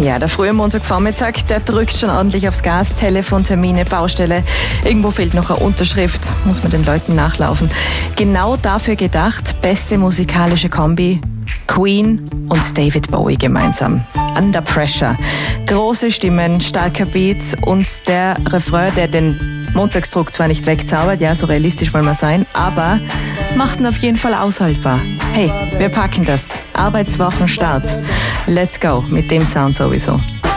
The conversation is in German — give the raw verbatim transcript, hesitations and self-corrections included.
Ja, der frühe Montagvormittag, der drückt schon ordentlich aufs Gas. Telefon, Termine, Baustelle. Irgendwo fehlt noch eine Unterschrift. Muss man den Leuten nachlaufen. Genau dafür gedacht, beste musikalische Kombi. Queen und David Bowie gemeinsam. Under Pressure. Große Stimmen, starker Beat und der Refrain, der den Montagsdruck zwar nicht wegzaubert, ja, so realistisch wollen wir sein, aber macht ihn auf jeden Fall aushaltbar. Hey, wir packen das. Arbeitswochenstart. Let's go mit dem Sound sowieso.